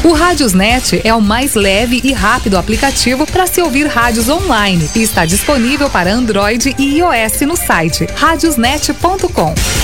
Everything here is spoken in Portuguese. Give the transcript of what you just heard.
O Rádiosnet é o mais leve e rápido aplicativo para se ouvir rádios online e está disponível para Android e iOS no site radiosnet.com.